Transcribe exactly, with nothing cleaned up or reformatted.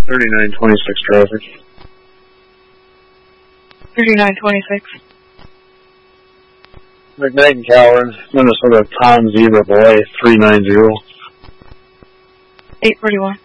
thirty-nine twenty-six traffic. thirty-nine twenty-six. McKnight and Coward, Minnesota Tom Zebra Boy, three nine zero. eight forty-one.